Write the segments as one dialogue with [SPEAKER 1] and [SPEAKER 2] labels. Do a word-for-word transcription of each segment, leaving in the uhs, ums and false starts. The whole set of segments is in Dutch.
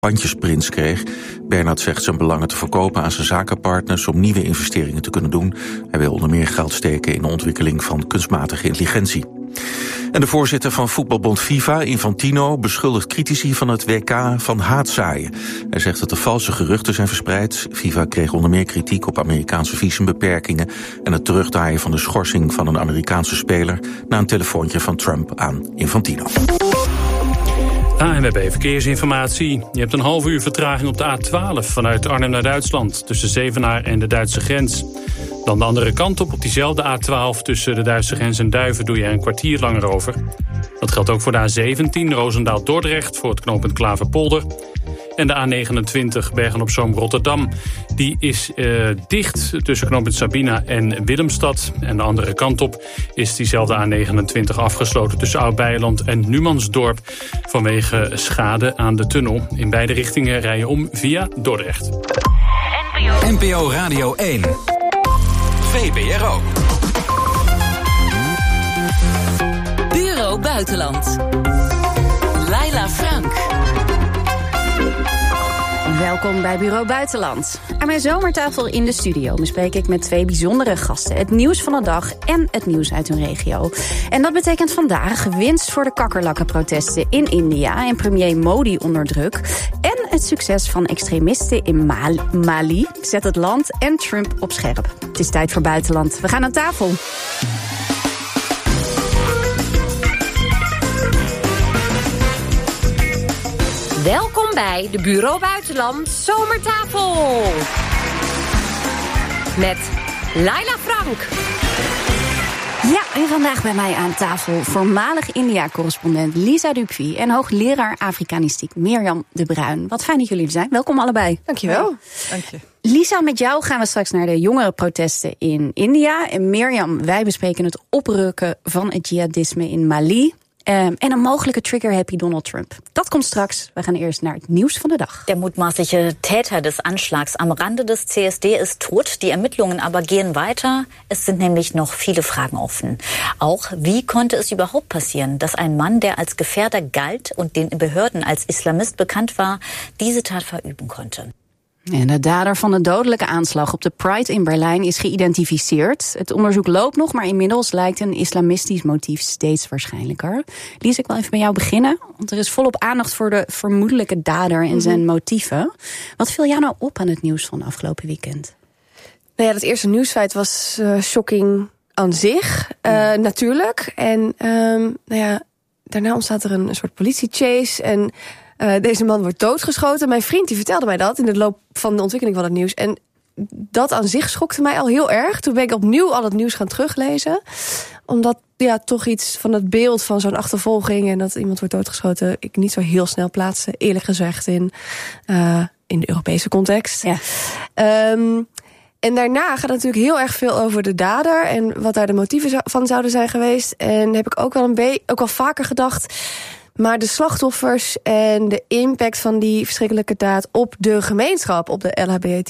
[SPEAKER 1] pandjesprins kreeg. Bernhard zegt zijn belangen te verkopen aan zijn zakenpartners om nieuwe investeringen te kunnen doen. Hij wil onder meer geld steken in de ontwikkeling van kunstmatige intelligentie. En de voorzitter van voetbalbond FIFA, Infantino, beschuldigt critici van het W K van haatzaaien. Hij zegt dat er valse geruchten zijn verspreid. FIFA kreeg onder meer kritiek op Amerikaanse visumbeperkingen en het terugdraaien van de schorsing van een Amerikaanse speler na een telefoontje van Trump aan Infantino.
[SPEAKER 2] A N W B Verkeersinformatie. Je hebt een half uur vertraging op de A twaalf vanuit Arnhem naar Duitsland, tussen Zevenaar en de Duitse grens. Dan de andere kant op, op diezelfde A twaalf tussen de Duitse grens en Duiven doe je er een kwartier langer over. Dat geldt ook voor de A zeventien Roosendaal-Dordrecht voor het knooppunt Klaverpolder. En de A negenentwintig Bergen-op-Zoom-Rotterdam. Die is uh, dicht tussen knooppunt Sabina en Willemstad. En de andere kant op is diezelfde A negenentwintig afgesloten tussen Oud-Beijerland en Numansdorp vanwege schade aan de tunnel. In beide richtingen rij je om via Dordrecht.
[SPEAKER 3] N P O Radio één. V B R O.
[SPEAKER 4] Bureau Buitenland. Laila Frank.
[SPEAKER 5] Welkom bij Bureau Buitenland. Aan mijn zomertafel in de studio bespreek ik met twee bijzondere gasten het nieuws van de dag en het nieuws uit hun regio. En dat betekent vandaag winst voor de kakkerlakkenprotesten in India en premier Modi onder druk. En het succes van extremisten in Mali zet het land en Trump op scherp. Het is tijd voor Buitenland. We gaan aan tafel.
[SPEAKER 6] Welkom bij de Bureau Buitenland Zomertafel. Met Laila Frank.
[SPEAKER 5] Ja, en vandaag bij mij aan tafel voormalig India-correspondent Lisa Dupuy en hoogleraar Afrikanistiek Mirjam de Bruin. Wat fijn dat jullie er zijn. Welkom allebei.
[SPEAKER 7] Dankjewel. Dank je.
[SPEAKER 5] Lisa, met jou gaan we straks naar de jongerenprotesten in India. En Mirjam, wij bespreken het oprukken van het jihadisme in Mali. Um, en een mogelijke trigger-happy Donald Trump. Dat komt straks. We gaan eerst naar het nieuws van de dag.
[SPEAKER 8] Der mutmaßliche Täter des Anschlags am Rande des C S D ist tot. Die Ermittlungen aber gehen weiter. Es sind nämlich noch viele Fragen offen. Auch wie konnte es überhaupt passieren, dass ein Mann, der als Gefährder galt und den Behörden als Islamist bekannt war, diese Tat verüben konnte?
[SPEAKER 5] En de dader van de dodelijke aanslag op de Pride in Berlijn is geïdentificeerd. Het onderzoek loopt nog, maar inmiddels lijkt een islamistisch motief steeds waarschijnlijker. Lies, ik wil even bij jou beginnen. Want er is volop aandacht voor de vermoedelijke dader en zijn motieven. Wat viel jou nou op aan het nieuws van afgelopen weekend?
[SPEAKER 7] Nou ja, dat eerste nieuwsfeit was uh, shocking aan zich, uh, ja. natuurlijk. En um, nou ja, daarna ontstaat er een, een soort politiechase en Uh, deze man wordt doodgeschoten. Mijn vriend die vertelde mij dat in de loop van de ontwikkeling van het nieuws. En dat aan zich schokte mij al heel erg. Toen ben ik opnieuw al het nieuws gaan teruglezen. Omdat ja, toch iets van het beeld van zo'n achtervolging en dat iemand wordt doodgeschoten ik niet zo heel snel plaatste, eerlijk gezegd, in, uh, in de Europese context.
[SPEAKER 5] Ja.
[SPEAKER 7] Um, En daarna gaat het natuurlijk heel erg veel over de dader en wat daar de motieven van zouden zijn geweest. En heb ik ook wel een beetje, ook wel vaker gedacht, maar de slachtoffers en de impact van die verschrikkelijke daad op de gemeenschap, op de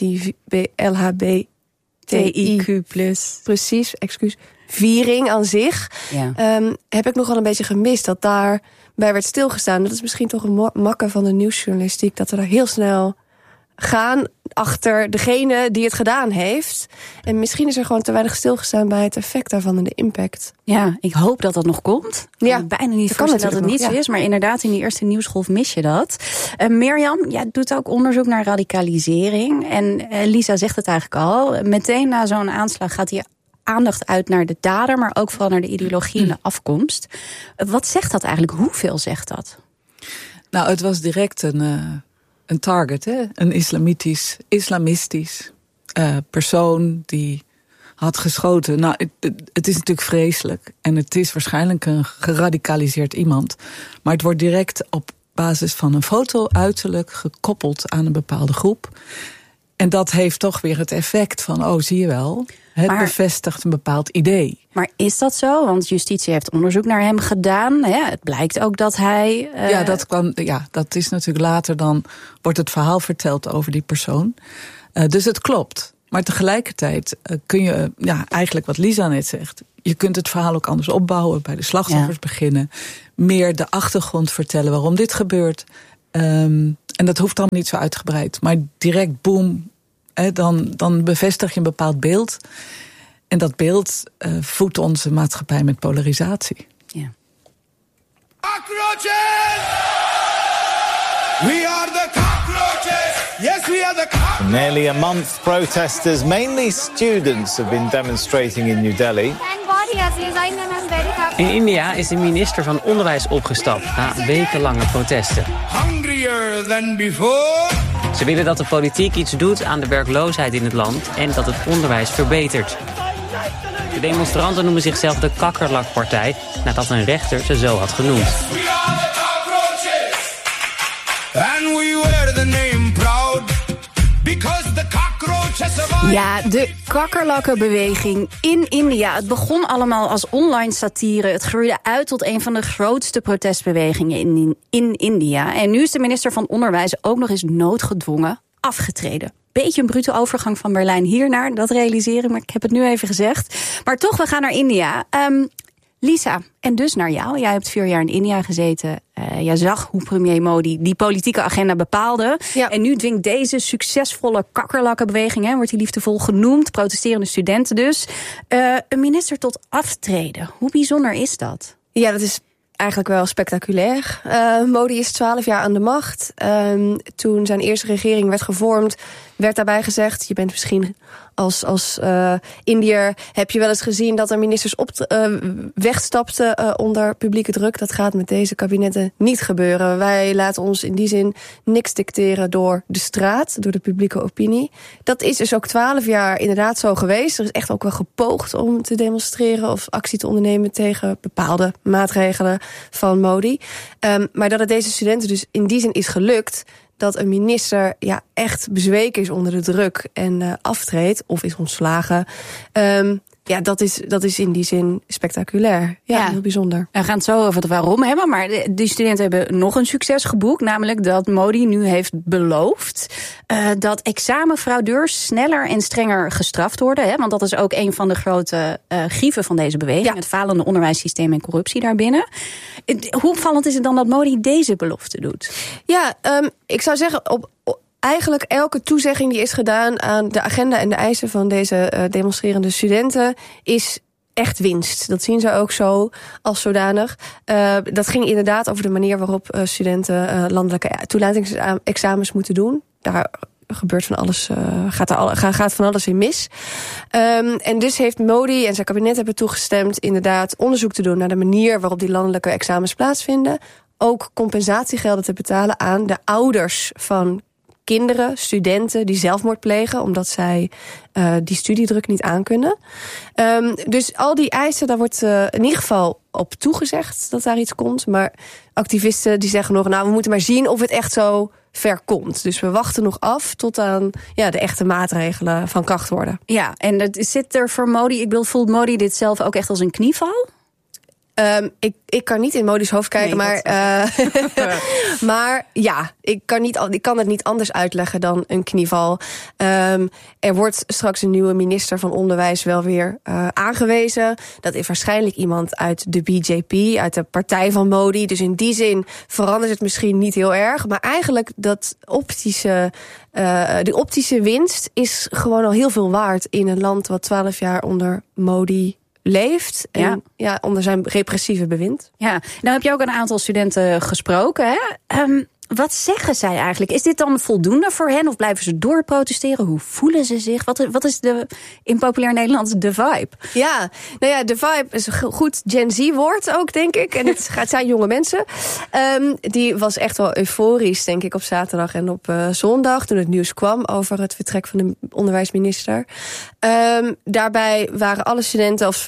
[SPEAKER 7] L H B T I Q plus, precies, excuus, viering aan zich, ja. um, heb ik nogal een beetje gemist dat daarbij werd stilgestaan. Dat is misschien toch een makke van de nieuwsjournalistiek, dat we daar heel snel gaan achter degene die het gedaan heeft. En misschien is er gewoon te weinig stilgestaan bij het effect daarvan en de impact.
[SPEAKER 5] Ja, ik hoop dat dat nog komt. Ik
[SPEAKER 7] ja,
[SPEAKER 5] kan bijna niet voorstellen dat het niet zo ja. is. Maar inderdaad, in die eerste nieuwsgolf mis je dat. Uh, Mirjam, jij doet ook onderzoek naar radicalisering. En uh, Lisa zegt het eigenlijk al. Meteen na zo'n aanslag gaat die aandacht uit naar de dader, maar ook vooral naar de ideologie en de afkomst. Uh, wat zegt dat eigenlijk? Hoeveel zegt dat?
[SPEAKER 9] Nou, het was direct een Uh... een target, hè? Een islamitisch, islamistisch uh, persoon die had geschoten. Nou, het, het is natuurlijk vreselijk. En het is waarschijnlijk een geradicaliseerd iemand. Maar het wordt direct op basis van een foto uiterlijk gekoppeld aan een bepaalde groep. En dat heeft toch weer het effect van, oh, zie je wel, het maar bevestigt een bepaald idee.
[SPEAKER 5] Maar is dat zo? Want justitie heeft onderzoek naar hem gedaan. Ja, het blijkt ook dat hij Uh...
[SPEAKER 9] Ja, dat kwam, ja, dat is natuurlijk later, dan wordt het verhaal verteld over die persoon. Uh, dus het klopt. Maar tegelijkertijd uh, kun je, uh, ja, eigenlijk wat Lisa net zegt, je kunt het verhaal ook anders opbouwen, bij de slachtoffers ja. beginnen, meer de achtergrond vertellen waarom dit gebeurt. Um, en dat hoeft allemaal niet zo uitgebreid. Maar direct, boom, hè, dan, dan bevestig je een bepaald beeld. En dat beeld uh, voedt onze maatschappij met polarisatie.
[SPEAKER 5] Ja.
[SPEAKER 10] Cockroaches! We are the cockroaches! Yes, we are the cockroaches!
[SPEAKER 11] For nearly a month, protesters, mainly students, have been demonstrating in New Delhi.
[SPEAKER 12] In India is de minister van Onderwijs opgestapt na wekenlange protesten.
[SPEAKER 10] Hungrier than before.
[SPEAKER 12] Ze willen dat de politiek iets doet aan de werkloosheid in het land en dat het onderwijs verbetert. De demonstranten noemen zichzelf de Kakkerlakpartij, nadat een rechter ze zo had genoemd.
[SPEAKER 10] We are the cockroaches. And we wear the name proud. Because the cockroaches survive.
[SPEAKER 5] Ja, de kakkerlakkenbeweging in India. Het begon allemaal als online satire. Het groeide uit tot een van de grootste protestbewegingen in, in, in India. En nu is de minister van Onderwijs ook nog eens noodgedwongen afgetreden. Beetje een brute overgang van Berlijn hiernaar, dat realiseren, maar ik heb het nu even gezegd. Maar toch, we gaan naar India. Um, Lisa, en dus naar jou. Jij hebt vier jaar in India gezeten. Uh, jij zag hoe premier Modi die politieke agenda bepaalde. Ja. En nu dwingt deze succesvolle kakkerlakkenbeweging, hè, wordt die liefdevol genoemd, protesterende studenten dus, uh, een minister tot aftreden. Hoe bijzonder is dat?
[SPEAKER 7] Ja, dat is eigenlijk wel spectaculair. Uh, Modi is twaalf jaar aan de macht. Um, toen zijn eerste regering werd gevormd, werd daarbij gezegd, je bent misschien als, als uh, Indiër, heb je wel eens gezien dat er ministers op uh, wegstapten uh, onder publieke druk. Dat gaat met deze kabinetten niet gebeuren. Wij laten ons in die zin niks dicteren door de straat, door de publieke opinie. Dat is dus ook twaalf jaar inderdaad zo geweest. Er is echt ook wel gepoogd om te demonstreren of actie te ondernemen tegen bepaalde maatregelen van Modi. Um, maar dat het deze studenten dus in die zin is gelukt dat een minister ja echt bezweken is onder de druk en uh, aftreedt of is ontslagen. Um, ja, dat is, dat is in die zin spectaculair. Ja, ja, heel bijzonder.
[SPEAKER 5] We gaan het zo over het waarom hebben, maar de, die studenten hebben nog een succes geboekt, namelijk dat Modi nu heeft beloofd uh, dat examenfraudeurs sneller en strenger gestraft worden. Hè, want dat is ook een van de grote uh, grieven van deze beweging, ja. Het falende onderwijssysteem en corruptie daarbinnen. Hoe opvallend is het dan dat Modi deze belofte doet?
[SPEAKER 7] Ja, um, ik zou zeggen, op, op eigenlijk elke toezegging die is gedaan aan de agenda en de eisen van deze uh, demonstrerende studenten is echt winst. Dat zien ze ook zo als zodanig. Uh, dat ging inderdaad over de manier waarop uh, studenten uh, landelijke toelatingsexamens moeten doen. Daar gebeurt van alles, uh, gaat, er al, gaat van alles in mis. Um, en dus heeft Modi en zijn kabinet hebben toegestemd inderdaad onderzoek te doen naar de manier waarop die landelijke examens plaatsvinden. Ook compensatiegelden te betalen aan de ouders van kinderen, studenten die zelfmoord plegen omdat zij uh, die studiedruk niet aankunnen. Um, dus al die eisen, daar wordt uh, in ieder geval op toegezegd dat daar iets komt. Maar activisten die zeggen nog, nou, we moeten maar zien of het echt zo ver komt. Dus we wachten nog af tot aan ja, de echte maatregelen van kracht worden.
[SPEAKER 5] Ja, en het zit er voor Modi, ik bedoel, voelt Modi dit zelf ook echt als een knieval?
[SPEAKER 7] Um, ik, ik kan niet in Modi's hoofd kijken, nee, maar, uh, maar ja, ik kan, niet, ik kan het niet anders uitleggen dan een knieval. Um, er wordt straks een nieuwe minister van Onderwijs wel weer uh, aangewezen. Dat is waarschijnlijk iemand uit de B J P, uit de partij van Modi. Dus in die zin verandert het misschien niet heel erg. Maar eigenlijk dat optische, uh, die optische winst is gewoon al heel veel waard in een land wat twaalf jaar onder Modi leeft en ja. Ja, onder zijn repressieve bewind.
[SPEAKER 5] Ja, nou heb je ook een aantal studenten gesproken. Hè? Um, wat zeggen zij eigenlijk? Is dit dan voldoende voor hen of blijven ze doorprotesteren? Hoe voelen ze zich? Wat, wat is de, in populair Nederlands de vibe?
[SPEAKER 7] Ja, nou ja, de vibe is een goed Gen Z-woord ook, denk ik. En het gaat zijn jonge mensen. Um, die was echt wel euforisch, denk ik, op zaterdag en op uh, zondag, toen het nieuws kwam over het vertrek van de onderwijsminister. Um, daarbij waren alle studenten of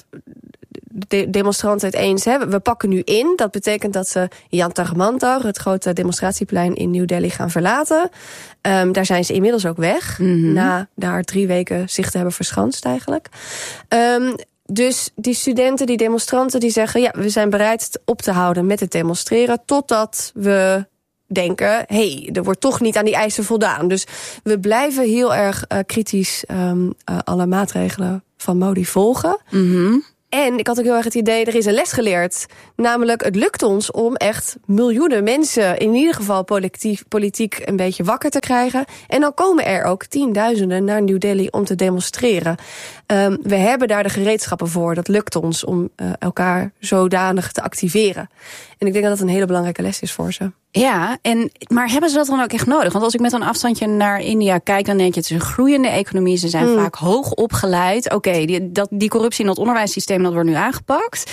[SPEAKER 7] de demonstranten het eens. Hè? We pakken nu in. Dat betekent dat ze Jantar Mantar, het grote demonstratieplein in New Delhi, gaan verlaten. Um, daar zijn ze inmiddels ook weg. Mm-hmm. Na daar drie weken zich te hebben verschanst eigenlijk. Um, dus die studenten, die demonstranten, die zeggen, ja, we zijn bereid op te houden met het demonstreren totdat we denken, hé, hey, er wordt toch niet aan die eisen voldaan. Dus we blijven heel erg uh, kritisch um, uh, alle maatregelen van Modi volgen.
[SPEAKER 5] Mm-hmm.
[SPEAKER 7] En ik had ook heel erg het idee, er is een les geleerd. Namelijk, het lukt ons om echt miljoenen mensen, in ieder geval politiek, politiek een beetje wakker te krijgen. En dan komen er ook tienduizenden naar New Delhi om te demonstreren. Um, we hebben daar de gereedschappen voor. Dat lukt ons om uh, elkaar zodanig te activeren. En ik denk dat dat een hele belangrijke les is voor ze.
[SPEAKER 5] Ja, en, maar hebben ze dat dan ook echt nodig? Want als ik met een afstandje naar India kijk, dan denk je, het is een groeiende economie. Ze zijn hmm. vaak hoog opgeleid. Oké, okay, die, dat, die corruptie in dat onderwijssysteem, dat wordt nu aangepakt.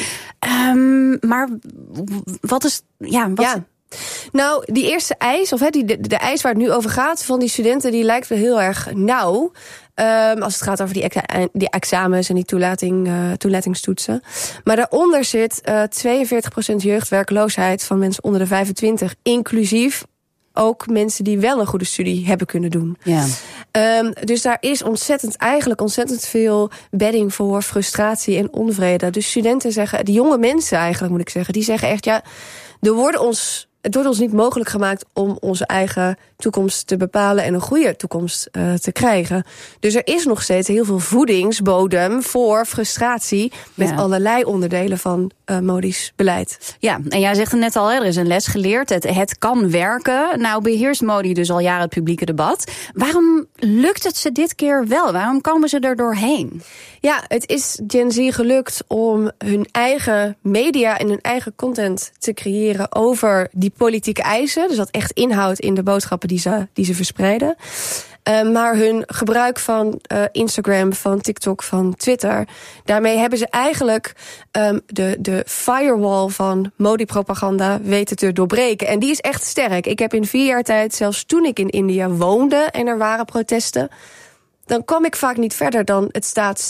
[SPEAKER 5] Um, maar wat is... Ja, wat...
[SPEAKER 7] ja. Nou, die eerste eis, of he, die, de, de eis waar het nu over gaat van die studenten, die lijkt wel heel erg nauw. Um, als het gaat over die, ex- die examens en die toelating, uh, toelatingstoetsen. Maar daaronder zit uh, tweeënveertig procent jeugdwerkloosheid van mensen onder de vijfentwintig. Inclusief ook mensen die wel een goede studie hebben kunnen doen.
[SPEAKER 5] Ja.
[SPEAKER 7] Um, dus daar is ontzettend, eigenlijk ontzettend veel bedding voor frustratie en onvrede. Dus studenten zeggen, die jonge mensen eigenlijk moet ik zeggen, die zeggen echt, ja, er worden ons... Het wordt ons niet mogelijk gemaakt om onze eigen toekomst te bepalen en een goede toekomst uh, te krijgen. Dus er is nog steeds heel veel voedingsbodem voor frustratie met ja. allerlei onderdelen van uh, Modi's beleid.
[SPEAKER 5] Ja, en jij zegt het net al, hè, er is een les geleerd. Het, het kan werken. Nou beheerst Modi dus al jaren het publieke debat. Waarom lukt het ze dit keer wel? Waarom komen ze er doorheen?
[SPEAKER 7] Ja, het is Gen Z gelukt om hun eigen media en hun eigen content te creëren over die politieke eisen. Dus dat echt inhoudt in de boodschappen die ze, die ze verspreiden. Uh, maar hun gebruik van uh, Instagram, van TikTok, van Twitter, daarmee hebben ze eigenlijk um, de, de firewall van Modi-propaganda weten te doorbreken. En die is echt sterk. Ik heb in vier jaar tijd, zelfs toen ik in India woonde en er waren protesten, dan kwam ik vaak niet verder dan het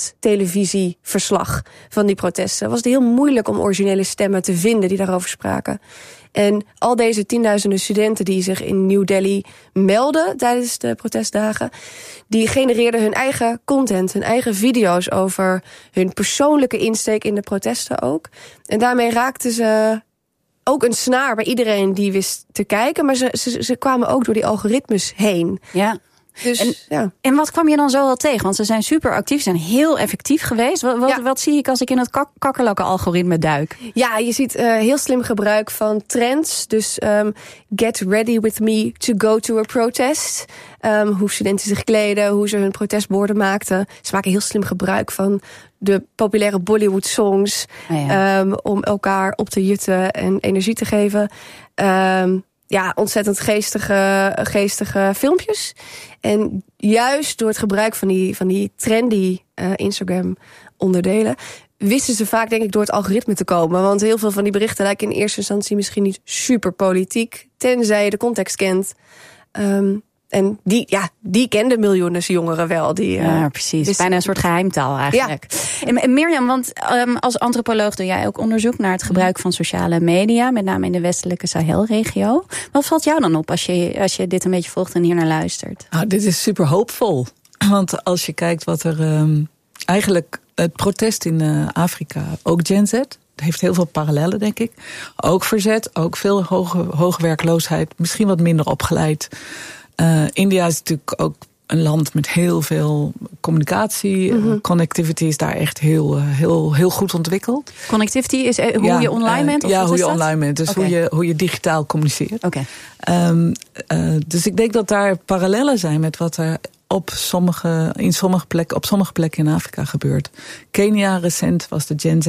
[SPEAKER 7] staatstelevisieverslag van die protesten. Het was heel moeilijk om originele stemmen te vinden die daarover spraken. En al deze tienduizenden studenten die zich in New Delhi melden tijdens de protestdagen, die genereerden hun eigen content, hun eigen video's over hun persoonlijke insteek in de protesten ook. En daarmee raakten ze ook een snaar bij iedereen die wist te kijken, maar ze, ze, ze kwamen ook door die algoritmes heen.
[SPEAKER 5] Ja.
[SPEAKER 7] Dus,
[SPEAKER 5] en,
[SPEAKER 7] ja.
[SPEAKER 5] en wat kwam je dan zo wel tegen? Want ze zijn super actief, ze zijn heel effectief geweest. Wat, wat,
[SPEAKER 7] ja.
[SPEAKER 5] wat zie ik als ik in het kak- kakkerlakken-algoritme duik?
[SPEAKER 7] Ja, je ziet uh, heel slim gebruik van trends. Dus um, get ready with me to go to a protest. Um, hoe studenten zich kleden, hoe ze hun protestborden maakten. Ze maken heel slim gebruik van de populaire Bollywood-songs. Ah, ja. um, om elkaar op te jutten en energie te geven. Um, Ja, ontzettend geestige, geestige filmpjes. En juist door het gebruik van die, van die trendy uh, Instagram-onderdelen wisten ze vaak, denk ik, door het algoritme te komen. Want heel veel van die berichten lijken in eerste instantie misschien niet super politiek, tenzij je de context kent. Um, En die, ja, die kenden miljoenen jongeren wel. Die, uh,
[SPEAKER 5] ja, precies. Dus bijna een soort geheimtaal eigenlijk.
[SPEAKER 7] Ja.
[SPEAKER 5] En, en Mirjam, want um, als antropoloog doe jij ook onderzoek naar het gebruik van sociale media, met name in de westelijke Sahelregio. Wat valt jou dan op als je, als je dit een beetje volgt en hier naar luistert?
[SPEAKER 9] Nou, dit is super hoopvol. Want als je kijkt wat er um, eigenlijk het protest in uh, Afrika, ook Gen Z, heeft heel veel parallellen, denk ik. Ook verzet, ook veel hoge, hoge werkloosheid, misschien wat minder opgeleid. Uh, India is natuurlijk ook een land met heel veel communicatie. Mm-hmm. Uh, connectivity is daar echt heel, uh, heel, heel goed ontwikkeld.
[SPEAKER 5] Connectivity is uh, hoe
[SPEAKER 9] ja,
[SPEAKER 5] je online bent?
[SPEAKER 9] Uh,
[SPEAKER 5] of
[SPEAKER 9] ja, hoe je
[SPEAKER 5] dat?
[SPEAKER 9] online bent. Dus okay. hoe, je, hoe je digitaal communiceert.
[SPEAKER 5] Okay.
[SPEAKER 9] Um, uh, dus ik denk dat daar parallellen zijn met wat er op sommige, in sommige plekken, op sommige plekken in Afrika gebeurt. Kenia recent was de Gen Z.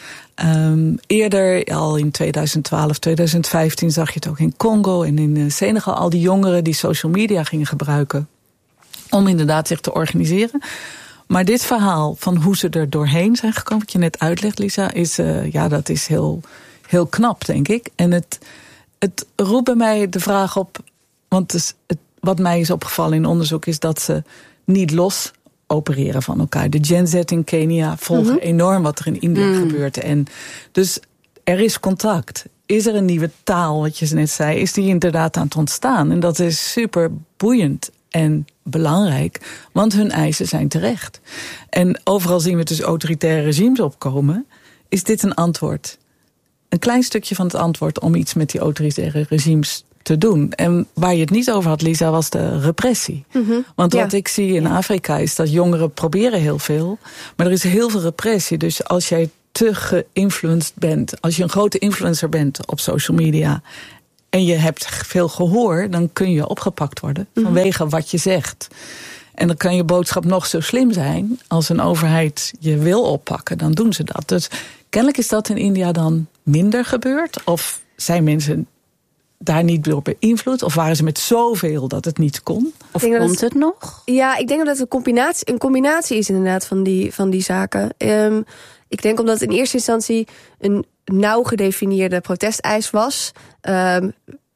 [SPEAKER 9] Um, eerder, al in tweeduizend twaalf, tweeduizend vijftien, zag je het ook in Congo en in Senegal. Al die jongeren die social media gingen gebruiken om inderdaad zich te organiseren. Maar dit verhaal van hoe ze er doorheen zijn gekomen, wat je net uitlegt, Lisa, is, uh, ja, dat is heel, heel knap, denk ik. En het, het roept bij mij de vraag op, want het, het, wat mij is opgevallen in onderzoek is dat ze niet los opereren van elkaar. De Gen Z in Kenia volgen mm-hmm. enorm wat er in India mm. gebeurt. En dus er is contact. Is er een nieuwe taal, wat je net zei, is die inderdaad aan het ontstaan. En dat is super boeiend en belangrijk, want hun eisen zijn terecht. En overal zien we dus autoritaire regimes opkomen. Is dit een antwoord? Een klein stukje van het antwoord om iets met die autoritaire regimes te doen. En waar je het niet over had, Lisa, was de repressie. Mm-hmm. Want wat ja. ik zie in Afrika is dat jongeren proberen heel veel, maar er is heel veel repressie. Dus als jij te geïnfluenced bent, als je een grote influencer bent op social media en je hebt veel gehoor, dan kun je opgepakt worden vanwege mm-hmm. wat je zegt. En dan kan je boodschap nog zo slim zijn. Als een overheid je wil oppakken, dan doen ze dat. Dus kennelijk is dat in India dan minder gebeurd. Of zijn mensen daar niet door beïnvloed? Of waren ze met zoveel dat het niet kon?
[SPEAKER 5] Of komt het, het nog?
[SPEAKER 7] Ja, ik denk dat het een combinatie, een combinatie is inderdaad van die, van die zaken. Um, ik denk omdat het in eerste instantie een nauw gedefinieerde protesteis was. Um,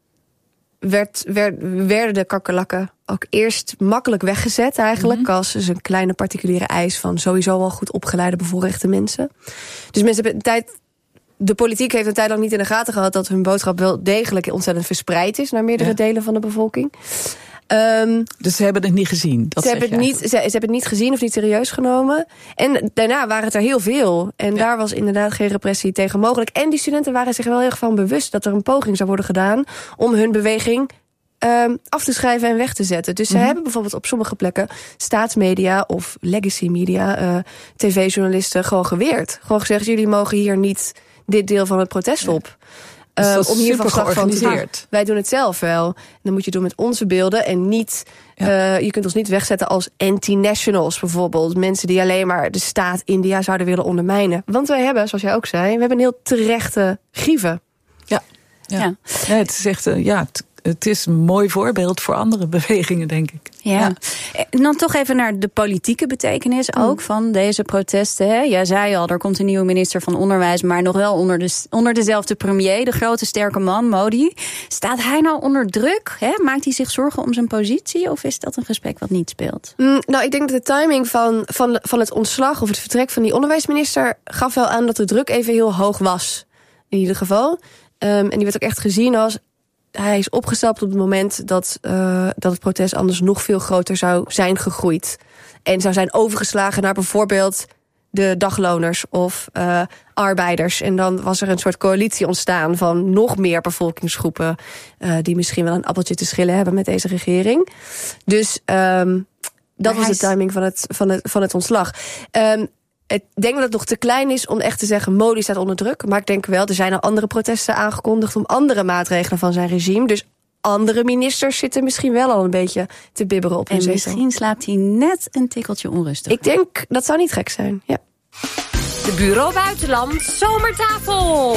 [SPEAKER 7] werd, werd, werden de kakkerlakken ook eerst makkelijk weggezet eigenlijk. Mm-hmm. Als dus een kleine particuliere eis van sowieso al goed opgeleide bevoorrechte mensen. Dus mensen hebben een tijd... De politiek heeft een tijd lang niet in de gaten gehad dat hun boodschap wel degelijk ontzettend verspreid is naar meerdere ja. delen van de bevolking. Um,
[SPEAKER 9] dus ze hebben het niet gezien? Dat
[SPEAKER 7] ze, hebben het niet, ze, ze hebben het niet gezien of niet serieus genomen. En daarna waren het er heel veel. En ja. daar was inderdaad geen repressie tegen mogelijk. En die studenten waren zich wel heel erg van bewust dat er een poging zou worden gedaan om hun beweging um, af te schrijven en weg te zetten. Dus mm-hmm. ze hebben bijvoorbeeld op sommige plekken staatsmedia of legacy media, uh, tv-journalisten gewoon geweerd. Gewoon gezegd, jullie mogen hier niet dit deel van het protest op.
[SPEAKER 9] Dus dat
[SPEAKER 7] uh, om hier verslag van te maken. Wij doen het zelf wel. En dan moet je doen met onze beelden en niet. Ja. Uh, je kunt ons niet wegzetten als anti-nationals bijvoorbeeld. Mensen die alleen maar de staat India zouden willen ondermijnen. Want wij hebben, zoals jij ook zei, we hebben een heel terechte grieven.
[SPEAKER 9] Ja, ja. ja. ja het is echt uh, ja. T- Het is een mooi voorbeeld voor andere bewegingen, denk ik.
[SPEAKER 5] Ja. ja. En dan toch even naar de politieke betekenis ook mm. van deze protesten. Hè? Jij zei al, er komt een nieuwe minister van Onderwijs, maar nog wel onder, de, onder dezelfde premier, de grote sterke man, Modi. Staat hij nou onder druk? Hè? Maakt hij zich zorgen om zijn positie? Of is dat een gesprek wat niet speelt?
[SPEAKER 7] Mm, nou, ik denk dat de timing van, van, van het ontslag of het vertrek van die onderwijsminister gaf wel aan dat de druk even heel hoog was. In ieder geval. Um, en die werd ook echt gezien als hij is opgestapt op het moment dat, uh, dat het protest anders nog veel groter zou zijn gegroeid. En zou zijn overgeslagen naar bijvoorbeeld de dagloners of uh, arbeiders. En dan was er een soort coalitie ontstaan van nog meer bevolkingsgroepen uh, die misschien wel een appeltje te schillen hebben met deze regering. Dus um, dat was de timing van het, van het, van het ontslag. Um, Ik denk dat het nog te klein is om echt te zeggen Modi staat onder druk. Maar ik denk wel, er zijn al andere protesten aangekondigd om andere maatregelen van zijn regime. Dus andere ministers zitten misschien wel al een beetje te bibberen op hun
[SPEAKER 5] zetel.
[SPEAKER 7] En
[SPEAKER 5] misschien slaapt hij net een tikkeltje onrustig.
[SPEAKER 7] Ik denk, dat zou niet gek zijn, ja.
[SPEAKER 6] De Bureau Buitenland Zomertafel.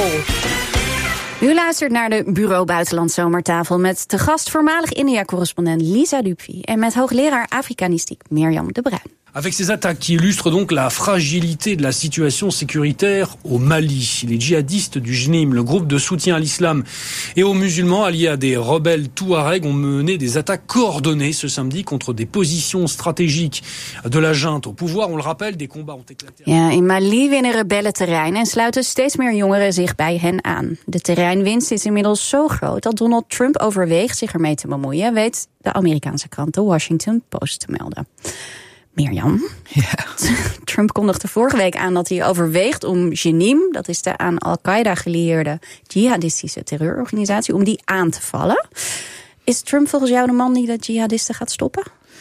[SPEAKER 5] U luistert naar de Bureau Buitenland Zomertafel met te gast voormalig India-correspondent Lisa Dupy en met hoogleraar Afrikanistiek Mirjam de Bruin.
[SPEAKER 13] Avec ces attaques qui illustrent donc la fragilité de la situation sécuritaire au Mali. Les djihadistes du J N I M, le groupe de soutien à l'islam et aux musulmans alliés à des rebelles Touaregs, ont mené des attaques coordonnées ce samedi contre des positions stratégiques de la junte au pouvoir. On le rappelle, des combats ont éclaté.
[SPEAKER 5] Ja, in Mali winnen rebellen terrein en sluiten steeds meer jongeren zich bij hen aan. De terreinwinst is inmiddels zo groot dat Donald Trump overweegt zich ermee te bemoeien, weet de Amerikaanse krant The Washington Post te melden. Mirjam,
[SPEAKER 9] ja.
[SPEAKER 5] Trump kondigde vorige week aan dat hij overweegt om J N I M, dat is de aan Al-Qaeda gelieerde jihadistische terreurorganisatie, om die aan te vallen. Is Trump volgens jou de man die de jihadisten gaat stoppen?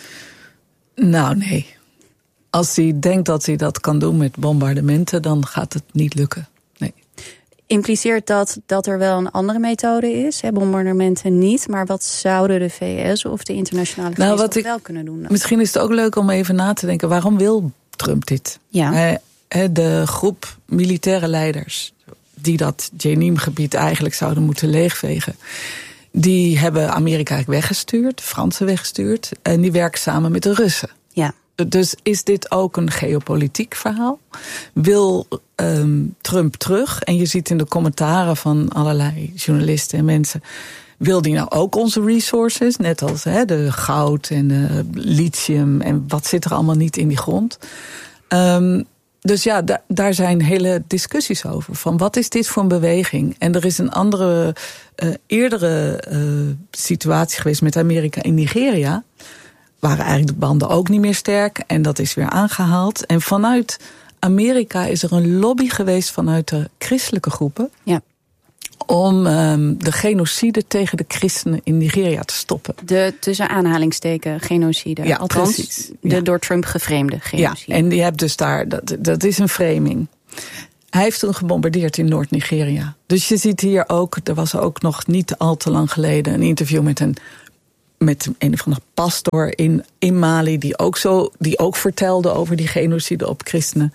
[SPEAKER 9] Nou, nee. Als hij denkt dat hij dat kan doen met bombardementen, dan gaat het niet lukken. Nee.
[SPEAKER 5] Impliceert dat dat er wel een andere methode is? Hè? Bombardementen niet, maar wat zouden de V S of de internationale gemeenschap nou, wel kunnen doen? Dan?
[SPEAKER 9] Misschien is het ook leuk om even na te denken, waarom wil Trump dit?
[SPEAKER 5] Ja.
[SPEAKER 9] De groep militaire leiders die dat J N I M-gebied eigenlijk zouden moeten leegvegen, die hebben Amerika eigenlijk weggestuurd, de Fransen weggestuurd, en die werken samen met de Russen.
[SPEAKER 5] Ja.
[SPEAKER 9] Dus is dit ook een geopolitiek verhaal? Wil um, Trump terug? En je ziet in de commentaren van allerlei journalisten en mensen, wil die nou ook onze resources? Net als hè, de goud en de lithium en wat zit er allemaal niet in die grond? Um, dus ja, da- daar zijn hele discussies over. Van wat is dit voor een beweging? En er is een andere, uh, eerdere uh, situatie geweest met Amerika in Nigeria. Waren eigenlijk de banden ook niet meer sterk. En dat is weer aangehaald. En vanuit Amerika is er een lobby geweest vanuit de christelijke groepen.
[SPEAKER 5] Ja.
[SPEAKER 9] Om um, de genocide tegen de christenen in Nigeria te stoppen.
[SPEAKER 5] De tussen aanhalingsteken genocide.
[SPEAKER 9] Ja,
[SPEAKER 5] althans
[SPEAKER 9] precies.
[SPEAKER 5] de
[SPEAKER 9] ja.
[SPEAKER 5] door Trump geframeerde genocide.
[SPEAKER 9] Ja, en je hebt dus daar, dat, dat is een framing. Hij heeft toen gebombardeerd in Noord-Nigeria. Dus je ziet hier ook, er was ook nog niet al te lang geleden een interview met een, met een of andere pastoor in, in Mali, die ook, zo, die ook vertelde over die genocide op christenen.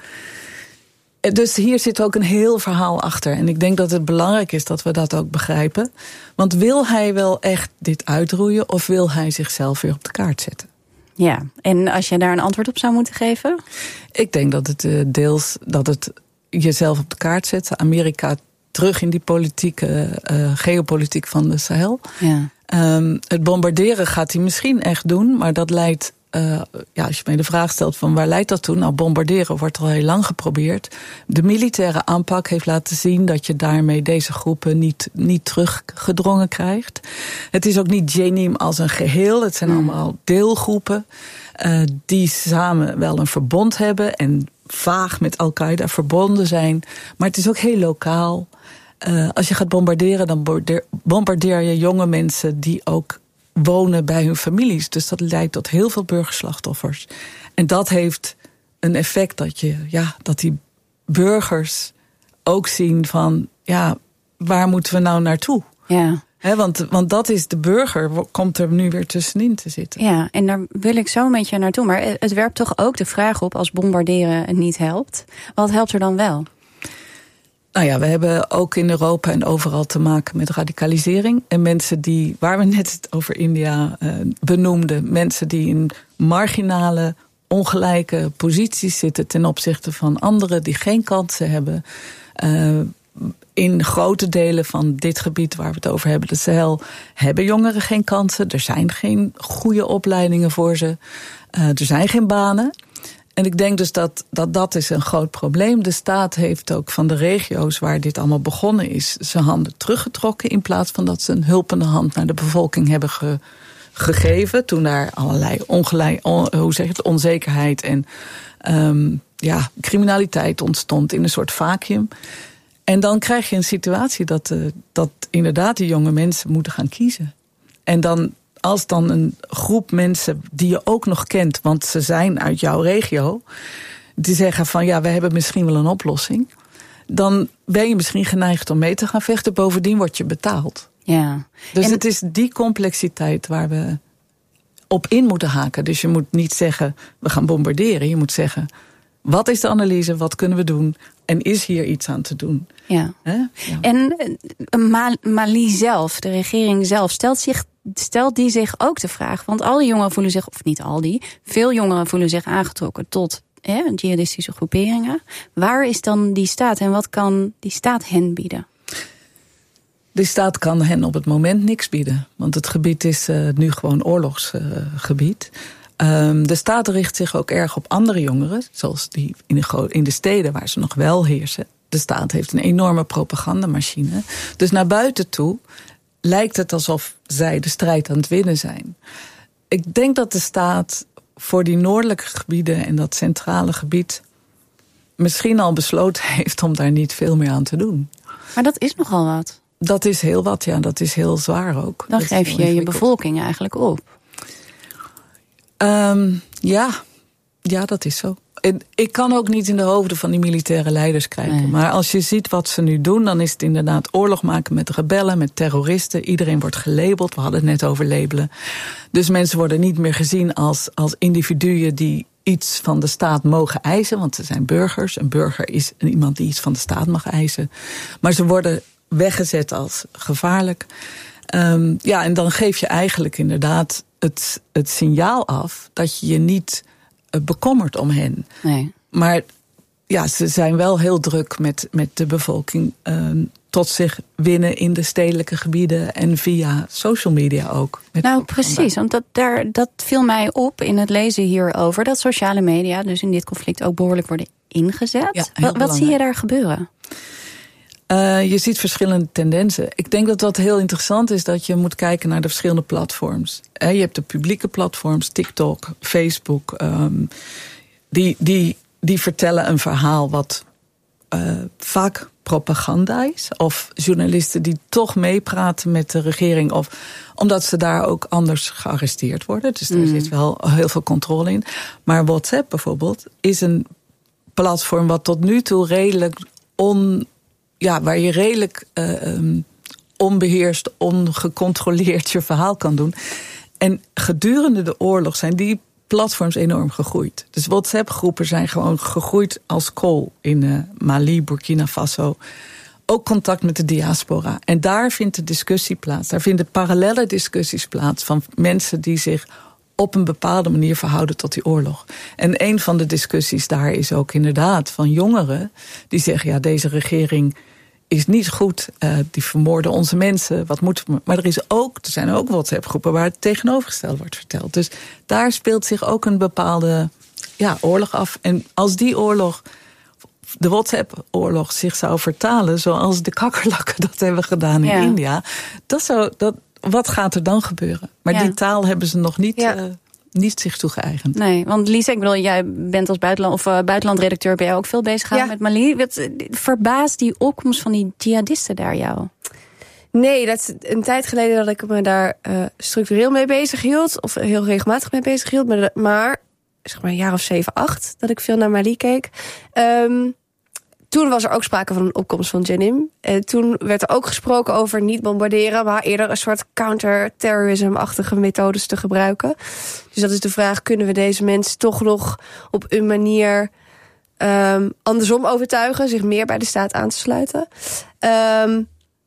[SPEAKER 9] Dus hier zit ook een heel verhaal achter. En ik denk dat het belangrijk is dat we dat ook begrijpen. Want wil hij wel echt dit uitroeien, of wil hij zichzelf weer op de kaart zetten?
[SPEAKER 5] Ja, en als je daar een antwoord op zou moeten geven?
[SPEAKER 9] Ik denk dat het uh, deels dat het jezelf op de kaart zet. Amerika terug in die politieke, uh, geopolitiek van de Sahel.
[SPEAKER 5] Ja.
[SPEAKER 9] Um, het bombarderen gaat hij misschien echt doen, maar dat leidt, uh, ja, als je mij de vraag stelt van waar leidt dat toe? Nou, bombarderen wordt al heel lang geprobeerd. De militaire aanpak heeft laten zien dat je daarmee deze groepen niet, niet teruggedrongen krijgt. Het is ook niet Jenim als een geheel, het zijn mm. allemaal deelgroepen uh, die samen wel een verbond hebben en vaag met Al-Qaeda verbonden zijn. Maar het is ook heel lokaal. Uh, als je gaat bombarderen, dan bombardeer, bombardeer je jonge mensen die ook wonen bij hun families. Dus dat leidt tot heel veel burgerslachtoffers. En dat heeft een effect dat, je, ja, dat die burgers ook zien van, ja, waar moeten we nou naartoe?
[SPEAKER 5] Ja.
[SPEAKER 9] He, want, want dat is de burger, komt er nu weer tussenin te zitten.
[SPEAKER 5] Ja, en daar wil ik zo een beetje naartoe. Maar het werpt toch ook de vraag op, als bombarderen niet helpt, wat helpt er dan wel?
[SPEAKER 9] Nou ja, we hebben ook in Europa en overal te maken met radicalisering. En mensen die, waar we net het over India uh, benoemden, mensen die in marginale, ongelijke posities zitten ten opzichte van anderen die geen kansen hebben. Uh, in grote delen van dit gebied waar we het over hebben, de Sahel, hebben jongeren geen kansen. Er zijn geen goede opleidingen voor ze. Uh, er zijn geen banen. En ik denk dus dat, dat dat is een groot probleem. De staat heeft ook van de regio's waar dit allemaal begonnen is, zijn handen teruggetrokken in plaats van dat ze een hulpende hand naar de bevolking hebben ge, gegeven. Toen daar allerlei ongelijk, on, hoe zeg je het, onzekerheid en um, ja, criminaliteit ontstond in een soort vacuüm. En dan krijg je een situatie dat, uh, dat inderdaad die jonge mensen moeten gaan kiezen. En dan, als dan een groep mensen die je ook nog kent, want ze zijn uit jouw regio, die zeggen van ja, we hebben misschien wel een oplossing, dan ben je misschien geneigd om mee te gaan vechten. Bovendien word je betaald.
[SPEAKER 5] Ja.
[SPEAKER 9] Dus
[SPEAKER 5] en
[SPEAKER 9] het is die complexiteit waar we op in moeten haken. Dus je moet niet zeggen, we gaan bombarderen. Je moet zeggen, wat is de analyse, wat kunnen we doen? En is hier iets aan te doen?
[SPEAKER 5] Ja.
[SPEAKER 9] Ja.
[SPEAKER 5] En Mali zelf, de regering zelf, stelt, zich, stelt die zich ook de vraag, want al die jongeren voelen zich, of niet al die, veel jongeren voelen zich aangetrokken tot hè, jihadistische groeperingen. Waar is dan die staat en wat kan die staat hen bieden?
[SPEAKER 9] De staat kan hen op het moment niks bieden. Want het gebied is uh, nu gewoon oorlogsgebied. Uh, um, de staat richt zich ook erg op andere jongeren, zoals die in de, in de steden waar ze nog wel heersen. De staat heeft een enorme propagandamachine. Dus naar buiten toe lijkt het alsof zij de strijd aan het winnen zijn. Ik denk dat de staat voor die noordelijke gebieden en dat centrale gebied misschien al besloten heeft om daar niet veel meer aan te doen.
[SPEAKER 5] Maar dat is nogal wat.
[SPEAKER 9] Dat is heel wat, ja. Dat is heel zwaar ook.
[SPEAKER 5] Dan
[SPEAKER 9] dat
[SPEAKER 5] geef je je bevolking eigenlijk op.
[SPEAKER 9] Um, ja. ja, dat is zo. En ik kan ook niet in de hoofden van die militaire leiders kijken. Nee. Maar als je ziet wat ze nu doen, dan is het inderdaad oorlog maken met rebellen, met terroristen. Iedereen wordt gelabeld. We hadden het net over labelen. Dus mensen worden niet meer gezien als, als individuen die iets van de staat mogen eisen. Want ze zijn burgers. Een burger is iemand die iets van de staat mag eisen. Maar ze worden weggezet als gevaarlijk. Um, ja, en dan geef je eigenlijk inderdaad het, het signaal af dat je je niet bekommert om hen.
[SPEAKER 5] Nee.
[SPEAKER 9] Maar ja, ze zijn wel heel druk met, met de bevolking um, tot zich winnen in de stedelijke gebieden en via social media ook.
[SPEAKER 5] Nou, precies, want dat, daar, dat viel mij op in het lezen hierover, dat sociale media dus in dit conflict ook behoorlijk worden ingezet.
[SPEAKER 9] Ja,
[SPEAKER 5] wat, wat zie je daar gebeuren?
[SPEAKER 9] Uh, je ziet verschillende tendensen. Ik denk dat wat heel interessant is, dat je moet kijken naar de verschillende platforms. Uh, je hebt de publieke platforms, TikTok, Facebook. Um, die, die, die vertellen een verhaal wat uh, vaak propaganda is. Of journalisten die toch meepraten met de regering. Of omdat ze daar ook anders gearresteerd worden. Dus daar mm. zit wel heel veel controle in. Maar WhatsApp bijvoorbeeld is een platform wat tot nu toe redelijk on, ja, waar je redelijk uh, um, onbeheerst, ongecontroleerd je verhaal kan doen. En gedurende de oorlog zijn die platforms enorm gegroeid. Dus WhatsApp-groepen zijn gewoon gegroeid als kool in uh, Mali, Burkina Faso. Ook contact met de diaspora. En daar vindt de discussie plaats. Daar vinden parallelle discussies plaats van mensen die zich op een bepaalde manier verhouden tot die oorlog. En een van de discussies daar is ook inderdaad van jongeren die zeggen, ja, deze regering is niet goed, uh, die vermoorden onze mensen, wat moeten we? Maar er, is ook, er zijn ook WhatsApp-groepen waar het tegenovergesteld wordt verteld. Dus daar speelt zich ook een bepaalde ja, oorlog af. En als die oorlog, de WhatsApp-oorlog, zich zou vertalen zoals de kakkerlakken dat hebben gedaan in ja. India, dat zou, dat, wat gaat er dan gebeuren? Maar ja. die taal hebben ze nog niet, ja. uh, niet zich toegeëigend.
[SPEAKER 5] Nee, want Lisa, ik bedoel, jij bent als buitenland, of, uh, buitenlandredacteur, ben jij ook veel bezig gegaan ja. met Mali. Wat verbaast die opkomst van die jihadisten daar jou?
[SPEAKER 7] Nee, dat is een tijd geleden dat ik me daar uh, structureel mee bezig hield. Of heel regelmatig mee bezig hield. Maar, maar zeg maar een jaar of zeven, acht, dat ik veel naar Mali keek. Um, toen was er ook sprake van een opkomst van Jenim. En toen werd er ook gesproken over niet bombarderen, maar eerder een soort counter-terrorism-achtige methodes te gebruiken. Dus dat is de vraag, kunnen we deze mensen toch nog op een manier um, andersom overtuigen, zich meer bij de staat aan te sluiten? Um,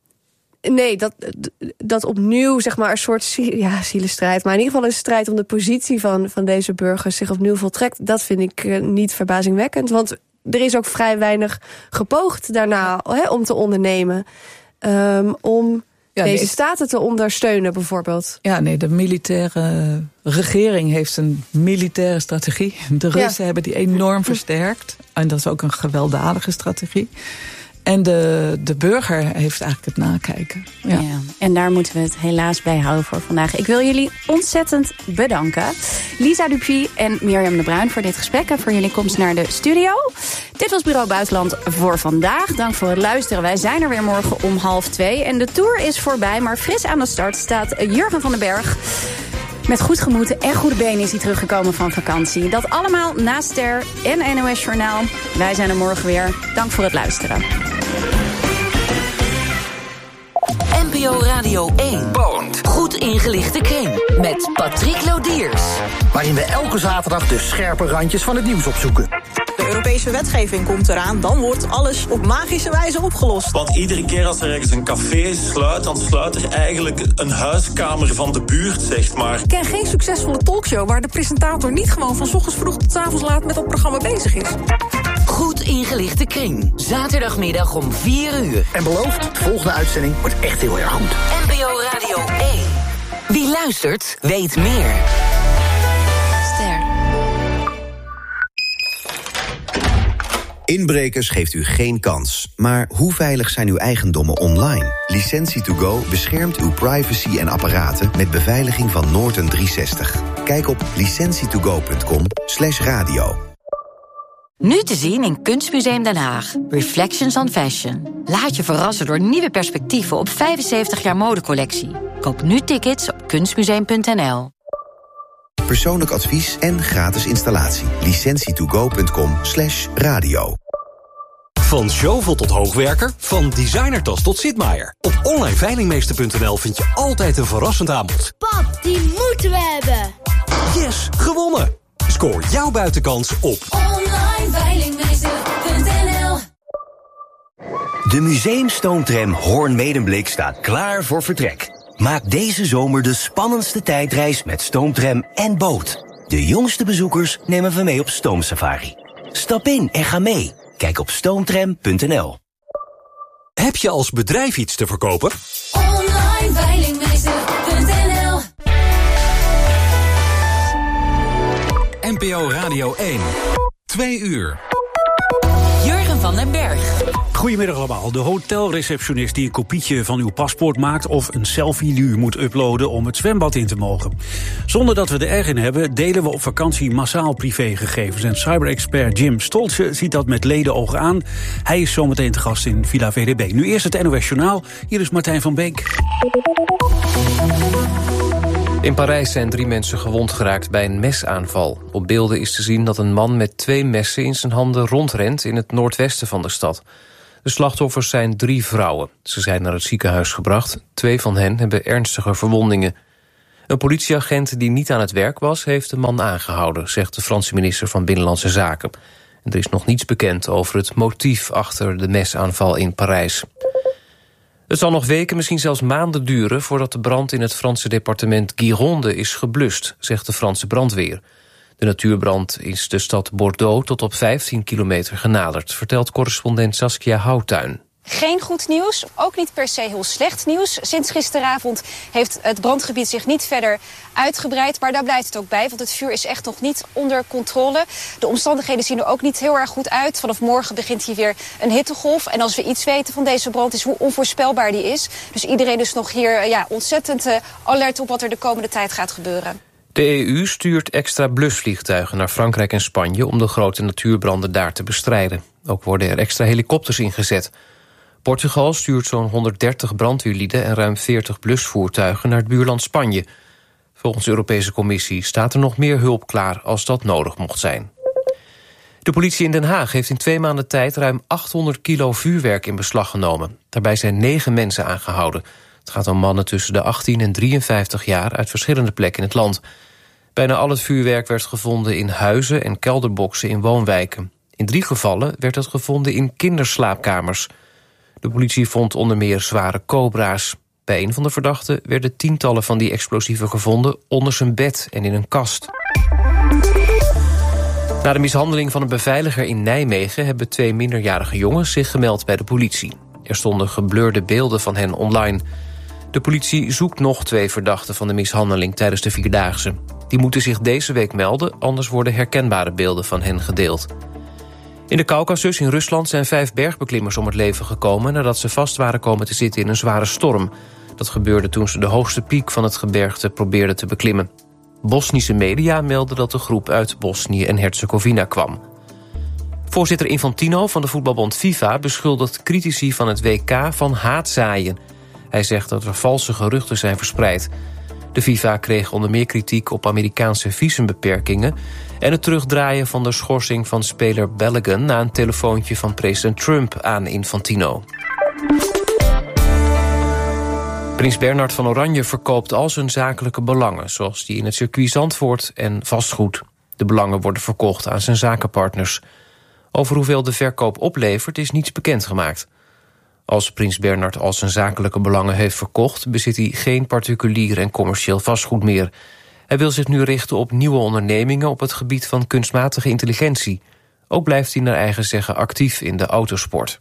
[SPEAKER 7] Nee, dat, dat opnieuw zeg maar een soort ja, zielenstrijd, maar in ieder geval een strijd om de positie van, van deze burgers zich opnieuw voltrekt, dat vind ik uh, niet verbazingwekkend. Want er is ook vrij weinig gepoogd daarna hè, om te ondernemen. Um, om ja, deze nee, staten te ondersteunen bijvoorbeeld.
[SPEAKER 9] Ja, nee, de militaire regering heeft een militaire strategie. De Russen ja. hebben die enorm versterkt. En dat is ook een gewelddadige strategie. En de, de burger heeft eigenlijk het nakijken. Ja.
[SPEAKER 5] Ja, en daar moeten we het helaas bij houden voor vandaag. Ik wil jullie ontzettend bedanken. Lisa Dupuy en Mirjam de Bruin voor dit gesprek en voor jullie komst naar de studio. Dit was Bureau Buitenland voor vandaag. Dank voor het luisteren. Wij zijn er weer morgen om half twee. En de tour is voorbij, maar fris aan de start staat Jurgen van den Berg. Met goed gemoed en goede benen is hij teruggekomen van vakantie. Dat allemaal na Ster en N O S Journaal. Wij zijn er morgen weer. Dank voor het luisteren.
[SPEAKER 4] N P O Radio één. Poont. Goed ingelichte kring. Met Patrick Lodiers.
[SPEAKER 14] Waarin we elke zaterdag de scherpe randjes van het nieuws opzoeken.
[SPEAKER 15] De Europese wetgeving komt eraan, dan wordt alles op magische wijze opgelost.
[SPEAKER 16] Want iedere keer als er ergens een café sluit, dan sluit er eigenlijk een huiskamer van de buurt, zeg maar.
[SPEAKER 15] Ik ken geen succesvolle talkshow waar de presentator niet gewoon van 's ochtends vroeg tot 's avonds laat met dat programma bezig is.
[SPEAKER 4] Goed ingelichte kring. Zaterdagmiddag om vier uur.
[SPEAKER 14] En beloofd, de volgende uitzending wordt echt heel erg goed.
[SPEAKER 4] N P O Radio één. Wie luistert, weet meer. Ster.
[SPEAKER 17] Inbrekers geeft u geen kans. Maar hoe veilig zijn uw eigendommen online? Licentie to go beschermt uw privacy en apparaten met beveiliging van Norton driehonderdzestig. Kijk op licentietogo punt com slash radio.
[SPEAKER 18] Nu te zien in Kunstmuseum Den Haag. Reflections on Fashion. Laat je verrassen door nieuwe perspectieven op vijfenzeventig jaar modecollectie. Koop nu tickets op kunstmuseum punt n l.
[SPEAKER 17] Persoonlijk advies en gratis installatie. licentietogo punt com slash radio.
[SPEAKER 19] Van shovel tot hoogwerker, van designertas tot Sitmaier. Op online veilingmeester punt n l vind je altijd een verrassend aanbod.
[SPEAKER 20] Pap, die moeten we hebben.
[SPEAKER 19] Yes, gewonnen! Scoor jouw buitenkans op
[SPEAKER 20] online veilingmeester punt n l.
[SPEAKER 21] De Museumstoomtram Hoorn-Medemblik staat klaar voor vertrek. Maak deze zomer de spannendste tijdreis met stoomtram en boot. De jongste bezoekers nemen we mee op stoomsafari. Stap in en ga mee. Kijk op stoomtram punt n l.
[SPEAKER 19] Heb je als bedrijf iets te verkopen?
[SPEAKER 20] online veilingmeester punt n l.
[SPEAKER 3] N P O Radio één. Twee uur.
[SPEAKER 4] Jurgen van den Berg.
[SPEAKER 22] Goedemiddag allemaal. De hotelreceptionist die een kopietje van uw paspoort maakt of een selfie die u moet uploaden om het zwembad in te mogen. Zonder dat we er erg in hebben, delen we op vakantie massaal privégegevens. En cyberexpert Jim Stoltje ziet dat met ledenogen aan. Hij is zometeen te gast in Villa V D B. Nu eerst het N O S Journaal. Hier is Martijn van Beek.
[SPEAKER 23] In Parijs zijn drie mensen gewond geraakt bij een mesaanval. Op beelden is te zien dat een man met twee messen in zijn handen rondrent in het noordwesten van de stad. De slachtoffers zijn drie vrouwen. Ze zijn naar het ziekenhuis gebracht. Twee van hen hebben ernstige verwondingen. Een politieagent die niet aan het werk was, heeft de man aangehouden, zegt de Franse minister van Binnenlandse Zaken. En er is nog niets bekend over het motief achter de mesaanval in Parijs. Het zal nog weken, misschien zelfs maanden duren voordat de brand in het Franse departement Gironde is geblust, zegt de Franse brandweer. De natuurbrand is de stad Bordeaux tot op vijftien kilometer genaderd, vertelt correspondent Saskia Houtuin.
[SPEAKER 1] Geen goed nieuws, ook niet per se heel slecht nieuws. Sinds gisteravond heeft het brandgebied zich niet verder uitgebreid. Maar daar blijft het ook bij, want het vuur is echt nog niet onder controle. De omstandigheden zien er ook niet heel erg goed uit. Vanaf morgen begint hier weer een hittegolf. En als we iets weten van deze brand is hoe onvoorspelbaar die is. Dus iedereen is nog hier ja, ontzettend uh, alert op wat er de komende tijd gaat gebeuren.
[SPEAKER 23] De E U stuurt extra blusvliegtuigen naar Frankrijk en Spanje om de grote natuurbranden daar te bestrijden. Ook worden er extra helikopters ingezet. Portugal stuurt zo'n honderddertig brandweerlieden en ruim veertig blusvoertuigen naar het buurland Spanje. Volgens de Europese Commissie staat er nog meer hulp klaar als dat nodig mocht zijn. De politie in Den Haag heeft in twee maanden tijd ruim achthonderd kilo vuurwerk in beslag genomen. Daarbij zijn negen mensen aangehouden. Het gaat om mannen tussen de achttien en drieënvijftig jaar uit verschillende plekken in het land. Bijna al het vuurwerk werd gevonden in huizen en kelderboxen in woonwijken. In drie gevallen werd het gevonden in kinderslaapkamers. De politie vond onder meer zware cobra's. Bij een van de verdachten werden tientallen van die explosieven gevonden onder zijn bed en in een kast. Na de mishandeling van een beveiliger in Nijmegen hebben twee minderjarige jongens zich gemeld bij de politie. Er stonden geblurde beelden van hen online. De politie zoekt nog twee verdachten van de mishandeling tijdens de Vierdaagse. Die moeten zich deze week melden, anders worden herkenbare beelden van hen gedeeld. In de Kaukasus in Rusland zijn vijf bergbeklimmers om het leven gekomen nadat ze vast waren komen te zitten in een zware storm. Dat gebeurde toen ze de hoogste piek van het gebergte probeerden te beklimmen. Bosnische media melden dat de groep uit Bosnië en Herzegovina kwam. Voorzitter Infantino van de voetbalbond FIFA beschuldigt critici van het W K van haatzaaien. Hij zegt dat er valse geruchten zijn verspreid. De FIFA kreeg onder meer kritiek op Amerikaanse visumbeperkingen en het terugdraaien van de schorsing van speler Balogun na een telefoontje van president Trump aan Infantino. Prins Bernhard van Oranje verkoopt al zijn zakelijke belangen, zoals die in het circuit Zandvoort en vastgoed. De belangen worden verkocht aan zijn zakenpartners. Over hoeveel de verkoop oplevert is niets bekendgemaakt. Als prins Bernhard al zijn zakelijke belangen heeft verkocht, bezit hij geen particulier en commercieel vastgoed meer. Hij wil zich nu richten op nieuwe ondernemingen op het gebied van kunstmatige intelligentie. Ook blijft hij naar eigen zeggen actief in de autosport.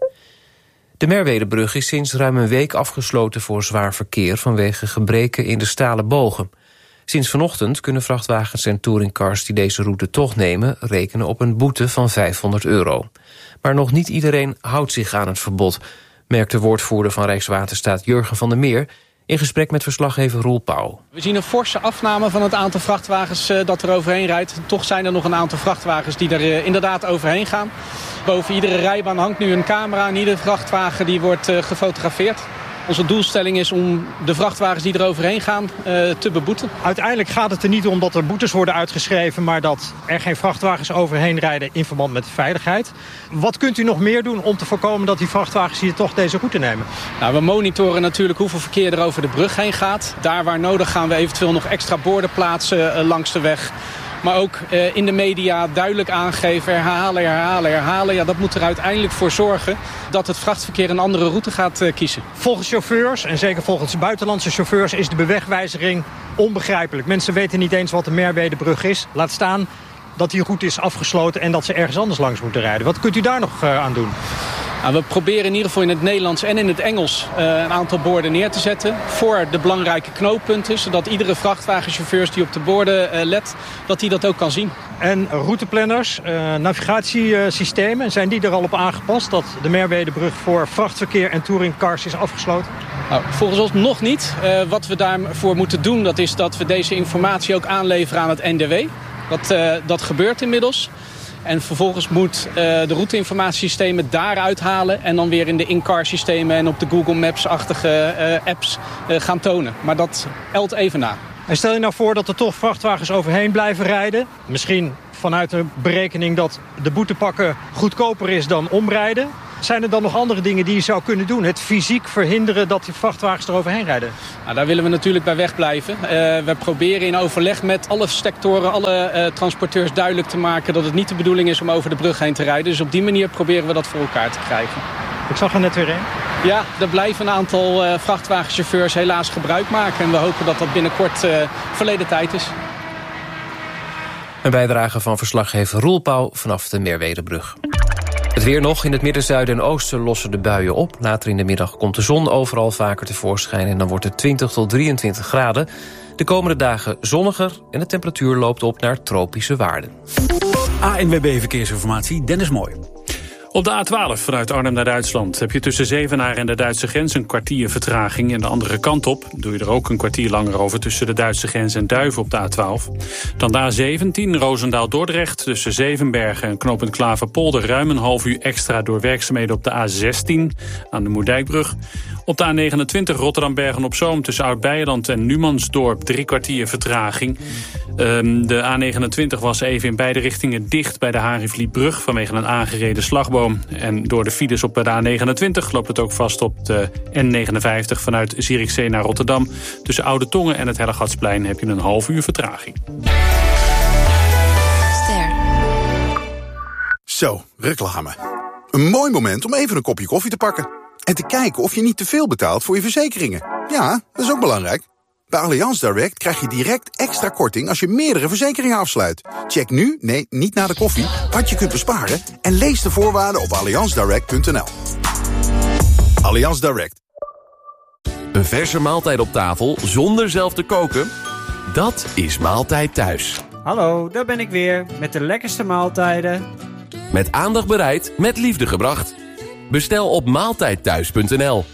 [SPEAKER 23] De Merwedebrug is sinds ruim een week afgesloten voor zwaar verkeer vanwege gebreken in de stalen bogen. Sinds vanochtend kunnen vrachtwagens en touringcars die deze route toch nemen rekenen op een boete van vijfhonderd euro. Maar nog niet iedereen houdt zich aan het verbod, merkt de woordvoerder van Rijkswaterstaat Jurgen van der Meer in gesprek met verslaggever Roel Pauw.
[SPEAKER 2] We zien een forse afname van het aantal vrachtwagens uh, dat er overheen rijdt. Toch zijn er nog een aantal vrachtwagens die er uh, inderdaad overheen gaan. Boven iedere rijbaan hangt nu een camera en iedere vrachtwagen die wordt uh, gefotografeerd. Onze doelstelling is om de vrachtwagens die er overheen gaan uh, te beboeten.
[SPEAKER 8] Uiteindelijk gaat het er niet om dat er boetes worden uitgeschreven, maar dat er geen vrachtwagens overheen rijden in verband met de veiligheid. Wat kunt u nog meer doen om te voorkomen dat die vrachtwagens hier toch deze route nemen?
[SPEAKER 2] Nou, we monitoren natuurlijk hoeveel verkeer er over de brug heen gaat. Daar waar nodig gaan we eventueel nog extra borden plaatsen uh, langs de weg. Maar ook uh, in de media duidelijk aangeven, herhalen, herhalen, herhalen. Ja, dat moet er uiteindelijk voor zorgen dat het vrachtverkeer een andere route gaat uh, kiezen.
[SPEAKER 8] Volgens chauffeurs, en zeker volgens buitenlandse chauffeurs, is de bewegwijziging onbegrijpelijk. Mensen weten niet eens wat de Merwedebrug is. Laat staan dat die route is afgesloten en dat ze ergens anders langs moeten rijden. Wat kunt u daar nog uh, aan doen?
[SPEAKER 2] Nou, we proberen in ieder geval in het Nederlands en in het Engels uh, een aantal borden neer te zetten voor de belangrijke knooppunten, zodat iedere vrachtwagenchauffeur die op de borden uh, let, dat hij dat ook kan zien.
[SPEAKER 8] En routeplanners, uh, navigatiesystemen, zijn die er al op aangepast dat de Merwedebrug voor vrachtverkeer en touringcars is afgesloten?
[SPEAKER 2] Nou, volgens ons nog niet. Uh, wat we daarvoor moeten doen, dat is dat we deze informatie ook aanleveren aan het N D W. Dat, uh, dat gebeurt inmiddels. En vervolgens moet uh, de routeinformatiesystemen daaruit halen en dan weer in de in-car systemen en op de Google Maps-achtige uh, apps uh, gaan tonen. Maar dat elt even na.
[SPEAKER 8] En stel je nou voor dat er toch vrachtwagens overheen blijven rijden. Misschien vanuit de berekening dat de boetepakken goedkoper is dan omrijden. Zijn er dan nog andere dingen die je zou kunnen doen? Het fysiek verhinderen dat die vrachtwagens eroverheen rijden?
[SPEAKER 2] Nou, daar willen we natuurlijk bij wegblijven. Uh, we proberen in overleg met alle sectoren, alle uh, transporteurs duidelijk te maken dat het niet de bedoeling is om over de brug heen te rijden. Dus op die manier proberen we dat voor elkaar te krijgen.
[SPEAKER 8] Ik zag er net weer in.
[SPEAKER 2] Ja, er blijven een aantal uh, vrachtwagenchauffeurs helaas gebruik maken. En we hopen dat dat binnenkort uh, verleden tijd is.
[SPEAKER 23] Een bijdrage van verslaggever Roel Pauw vanaf de Merwedebrug. Het weer nog. In het midden, zuiden en oosten lossen de buien op. Later in de middag komt de zon overal vaker tevoorschijn en dan wordt het twintig tot drieëntwintig graden. De komende dagen zonniger en de temperatuur loopt op naar tropische waarden.
[SPEAKER 22] A N W B Verkeersinformatie, Dennis Mooi.
[SPEAKER 13] Op de A twaalf vanuit Arnhem naar Duitsland heb je tussen Zevenaar en de Duitse grens een kwartier vertraging. En de andere kant op doe je er ook een kwartier langer over tussen de Duitse grens en Duiven op de A twaalf. Dan de A zeventien Roosendaal-Dordrecht tussen Zevenbergen en knooppunt Klaverpolder ruim een half uur extra door werkzaamheden op de A zestien aan de Moerdijkbrug. Op de A negenentwintig Rotterdam-Bergen-op-Zoom tussen Oud-Beijerland en Numansdorp drie kwartier vertraging. Um, de A negenentwintig was even in beide richtingen dicht bij de Haringvlietbrug vanwege een aangereden slagboom. En door de files op de A negenentwintig loopt het ook vast op de N negenenvijftig vanuit Zierikzee naar Rotterdam. Tussen Oude Tongen en het Hellegatsplein heb je een half uur vertraging.
[SPEAKER 10] Ster. Zo, reclame. Een mooi moment om even een kopje koffie te pakken. En te kijken of je niet te veel betaalt voor je verzekeringen. Ja, dat is ook belangrijk. Bij Allianz Direct krijg je direct extra korting als je meerdere verzekeringen afsluit. Check nu, nee, niet na de koffie, wat je kunt besparen en lees de voorwaarden op allianz direct punt n l. Allianz Direct.
[SPEAKER 11] Een verse maaltijd op tafel zonder zelf te koken? Dat is Maaltijd Thuis.
[SPEAKER 12] Hallo, daar ben ik weer met de lekkerste maaltijden.
[SPEAKER 11] Met aandacht bereid, met liefde gebracht. Bestel op maaltijd thuis punt n l.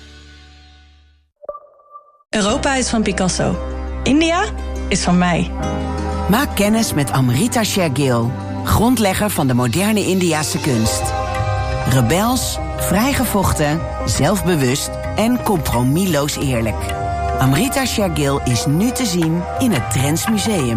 [SPEAKER 24] Europa is van Picasso. India is van mij.
[SPEAKER 25] Maak kennis met Amrita Shergill, grondlegger van de moderne Indiase kunst. Rebels, vrijgevochten, zelfbewust en compromisloos eerlijk. Amrita Shergill is nu te zien in het Drents Museum.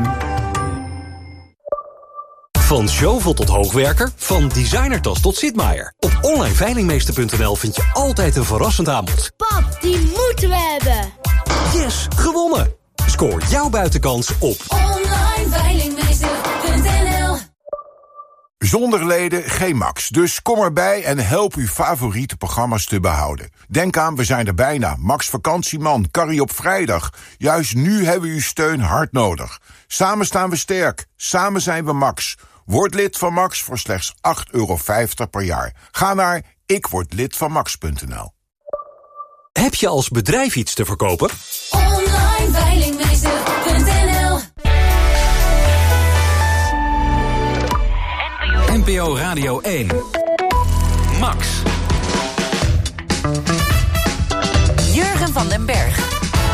[SPEAKER 19] Van Zjovel tot hoogwerker, van designertas tot Sitmaier. Op online veilingmeester punt n l vind je altijd een verrassend aanbod.
[SPEAKER 26] Pap, die moeten we hebben.
[SPEAKER 19] Yes, gewonnen! Scoor jouw buitenkans op
[SPEAKER 26] online veilingmeester punt n l.
[SPEAKER 27] Zonder leden geen Max, dus kom erbij en help uw favoriete programma's te behouden. Denk aan, we zijn er bijna. Max Vakantieman, Carrie op vrijdag. Juist nu hebben we uw steun hard nodig. Samen staan we sterk, samen zijn we Max. Word lid van Max voor slechts acht euro vijftig per jaar. Ga naar ik word lid van max punt n l.
[SPEAKER 19] Heb je als bedrijf iets te verkopen?
[SPEAKER 26] online veilingmeester punt n l.
[SPEAKER 3] N P O Radio één. Max.
[SPEAKER 4] Jurgen van den Berg.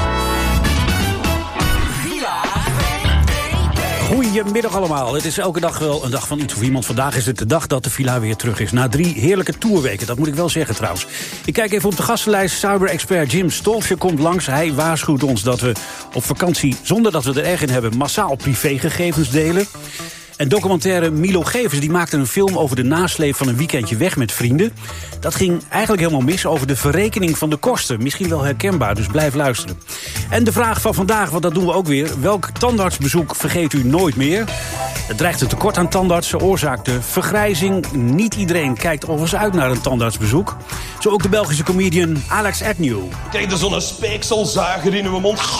[SPEAKER 22] Goedemiddag allemaal. Het is elke dag wel een dag van iets of iemand. Vandaag is het de dag dat de villa weer terug is. Na drie heerlijke tourweken, dat moet ik wel zeggen trouwens. Ik kijk even op de gastenlijst. Cyber-expert Jim Stolfje komt langs. Hij waarschuwt ons dat we op vakantie, zonder dat we er erg in hebben, massaal privégegevens delen. En documentaire Milo Gevers die maakte een film over de nasleep van een weekendje weg met vrienden. Dat ging eigenlijk helemaal mis over de verrekening van de kosten. Misschien wel herkenbaar, dus blijf luisteren. En de vraag van vandaag, want dat doen we ook weer. Welk tandartsbezoek vergeet u nooit meer? Het dreigt een tekort aan tandartsen, oorzaakt de vergrijzing. Niet iedereen kijkt overigens uit naar een tandartsbezoek. Zo ook de Belgische comedian Alex Agnew.
[SPEAKER 28] Kijk, er zo'n speekselzuiger in uw mond.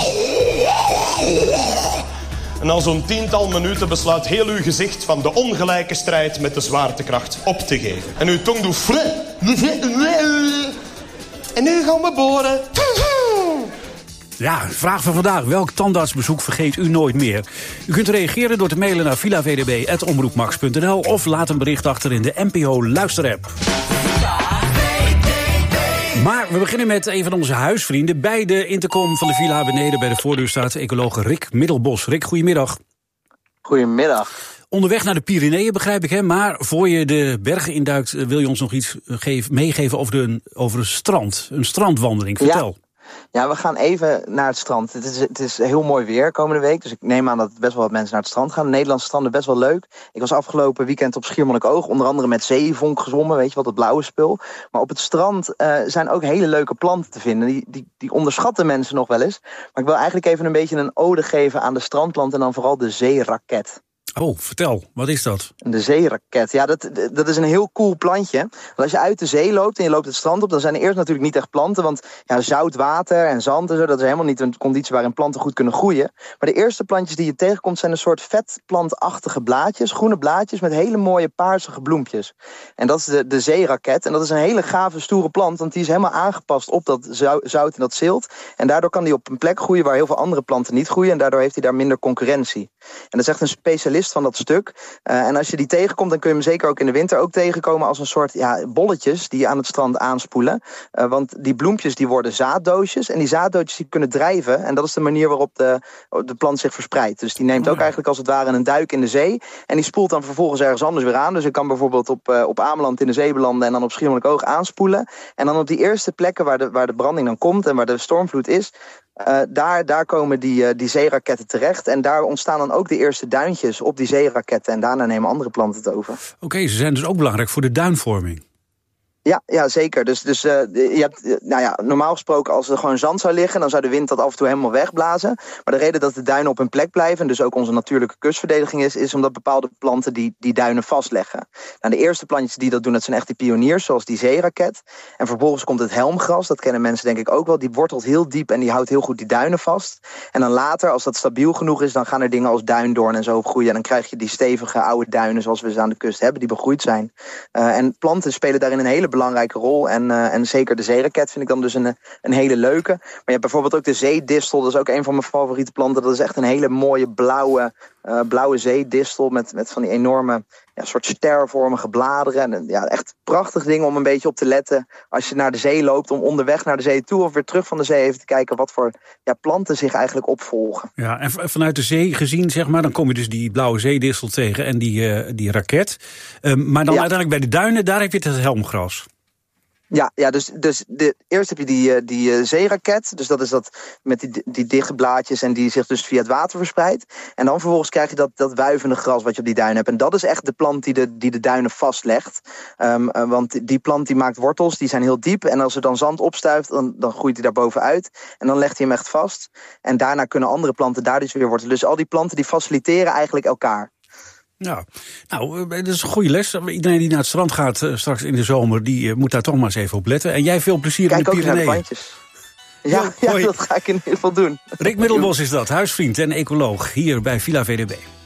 [SPEAKER 28] En na zo'n tiental minuten besluit heel uw gezicht van de ongelijke strijd met de zwaartekracht op te geven. En uw tong doet fre. En nu gaan we boren.
[SPEAKER 22] Ja, vraag van vandaag. Welk tandartsbezoek vergeet u nooit meer? U kunt reageren door te mailen naar villa v d b apenstaartje omroepmax punt n l of laat een bericht achter in de N P O luisterapp. Maar we beginnen met een van onze huisvrienden. Bij de intercom van de villa beneden bij de voordeur staat ecoloog Rick Middelbos. Rick, goedemiddag.
[SPEAKER 29] Goedemiddag.
[SPEAKER 22] Onderweg naar de Pyreneeën, begrijp ik, hè? Maar voor je de bergen induikt, wil je ons nog iets geef, meegeven over, de, over een strand. Een strandwandeling. Vertel.
[SPEAKER 29] Ja. Ja, we gaan even naar het strand. Het is, het is heel mooi weer komende week. Dus ik neem aan dat best wel wat mensen naar het strand gaan. De Nederlandse stranden best wel leuk. Ik was afgelopen weekend op Schiermonnikoog. Onder andere met zeevonk gezwommen. Weet je wat, het blauwe spul. Maar op het strand uh, zijn ook hele leuke planten te vinden. Die, die, die onderschatten mensen nog wel eens. Maar ik wil eigenlijk even een beetje een ode geven aan de strandplant. En dan vooral de zeeraket.
[SPEAKER 22] Oh, vertel. Wat is dat?
[SPEAKER 29] De zeeraket. Ja, dat, dat is een heel cool plantje. Want als je uit de zee loopt en je loopt het strand op, dan zijn er eerst natuurlijk niet echt planten. Want ja, zout water en zand en zo, dat is helemaal niet een conditie waarin planten goed kunnen groeien. Maar de eerste plantjes die je tegenkomt zijn een soort vetplantachtige blaadjes. Groene blaadjes met hele mooie paarsige bloempjes. En dat is de, de zeeraket. En dat is een hele gave, stoere plant. Want die is helemaal aangepast op dat zout en dat zilt. En daardoor kan die op een plek groeien waar heel veel andere planten niet groeien. En daardoor heeft hij daar minder concurrentie. En dat is echt een specialist van dat stuk. Uh, en als je die tegenkomt, dan kun je hem zeker ook in de winter ook tegenkomen als een soort ja, bolletjes die je aan het strand aanspoelen. Uh, want die bloempjes die worden zaaddoosjes. En die zaaddoosjes die kunnen drijven. En dat is de manier waarop de, de plant zich verspreidt. Dus die neemt ook eigenlijk als het ware een duik in de zee. En die spoelt dan vervolgens ergens anders weer aan. Dus ik kan bijvoorbeeld op, uh, op Ameland in de zee belanden en dan op Schiermonnikoog aanspoelen. En dan op die eerste plekken waar de, waar de branding dan komt en waar de stormvloed is, Uh, daar, daar komen die, uh, die zeeraketten terecht. En daar ontstaan dan ook de eerste duintjes op die zeeraketten. En daarna nemen andere planten het over.
[SPEAKER 22] Oké, okay, ze zijn dus ook belangrijk voor de duinvorming.
[SPEAKER 29] Ja, ja, zeker. Dus, dus uh, je hebt, uh, nou ja, normaal gesproken als er gewoon zand zou liggen, dan zou de wind dat af en toe helemaal wegblazen. Maar de reden dat de duinen op hun plek blijven, en dus ook onze natuurlijke kustverdediging is, is omdat bepaalde planten die, die duinen vastleggen. Nou, de eerste plantjes die dat doen, dat zijn echt die pioniers, zoals die zeeraket. En vervolgens komt het helmgras, dat kennen mensen denk ik ook wel. Die wortelt heel diep en die houdt heel goed die duinen vast. En dan later, als dat stabiel genoeg is, dan gaan er dingen als duindoorn en zo op groeien. En dan krijg je die stevige oude duinen zoals we ze aan de kust hebben, die begroeid zijn. Uh, en planten spelen daarin een hele belangrijke rol. En, uh, en zeker de zeeraket vind ik dan dus een, een hele leuke. Maar je hebt bijvoorbeeld ook de zeedistel. Dat is ook een van mijn favoriete planten. Dat is echt een hele mooie blauwe, uh, blauwe zeedistel met, met van die enorme ja, soort stervormige bladeren. En, ja, echt prachtig ding om een beetje op te letten als je naar de zee loopt, om onderweg naar de zee toe of weer terug van de zee even te kijken wat voor ja, planten zich eigenlijk opvolgen.
[SPEAKER 22] Ja, en vanuit de zee gezien, zeg maar, dan kom je dus die blauwe zeedistel tegen en die, uh, die raket. Um, maar dan ja. uiteindelijk bij de duinen, daar heb je het helmgras.
[SPEAKER 29] Ja, ja, dus, dus de, eerst heb je die, die uh, zeeraket. Dus dat is dat met die, die dichte blaadjes en die zich dus via het water verspreidt. En dan vervolgens krijg je dat, dat wuivende gras wat je op die duinen hebt. En dat is echt de plant die de, die de duinen vastlegt. Um, uh, want die plant die maakt wortels, die zijn heel diep. En als er dan zand opstuift, dan, dan groeit hij daar bovenuit. En dan legt hij hem echt vast. En daarna kunnen andere planten daar dus weer wortelen. Dus al die planten die faciliteren eigenlijk elkaar.
[SPEAKER 22] Ja, nou, dat is een goede les. Iedereen die naar het strand gaat uh, straks in de zomer, die uh, moet daar toch maar eens even op letten. En jij veel plezier
[SPEAKER 29] Kijk
[SPEAKER 22] in de Pyreneeën.
[SPEAKER 29] Kijk ook naar de bandjes. Ja, ja, dat ga ik in ieder geval doen.
[SPEAKER 22] Rick Middelbos is dat, huisvriend en ecoloog, hier bij Villa V D B.